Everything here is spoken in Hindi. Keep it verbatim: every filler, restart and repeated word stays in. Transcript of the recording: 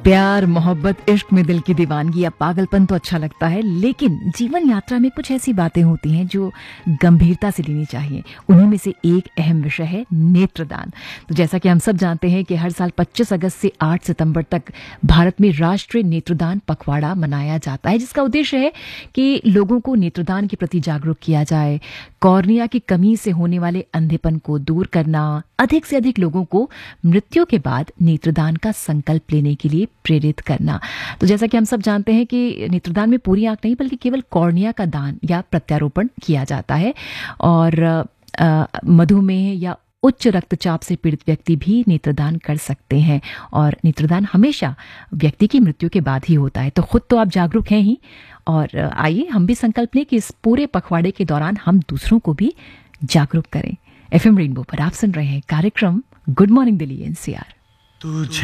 प्यार, मोहब्बत, इश्क में दिल की दीवानगी या पागलपन तो अच्छा लगता है, लेकिन जीवन यात्रा में कुछ ऐसी बातें होती हैं जो गंभीरता से लेनी चाहिए। उन्हीं में से एक अहम विषय है नेत्रदान। तो जैसा कि हम सब जानते हैं कि हर साल पच्चीस अगस्त से आठ सितंबर तक भारत में राष्ट्रीय नेत्रदान पखवाड़ा मनाया जाता है, जिसका उद्देश्य है कि लोगों को नेत्रदान के प्रति जागरूक किया जाए, कॉर्निया की कमी से होने वाले अंधेपन को दूर करना, अधिक से अधिक लोगों को मृत्यु के बाद नेत्रदान का संकल्प लेने के लिए प्रेरित करना। तो जैसा कि हम सब जानते हैं कि नेत्रदान में पूरी आंख नहीं बल्कि केवल कॉर्निया का दान या प्रत्यारोपण किया जाता है। और अ, मधुमेह या उच्च रक्तचाप से पीड़ित व्यक्ति भी नेत्रदान कर सकते हैं, और नेत्रदान हमेशा व्यक्ति की मृत्यु के बाद ही होता है। तो खुद तो आप जागरूक हैं ही, और आइए हम भी संकल्प लें कि इस पूरे पखवाड़े के दौरान हम दूसरों को भी जागरूक करें। एफएम रेनबो पर आप सुन रहे हैं कार्यक्रम गुड मॉर्निंग दिल्ली एनसीआर।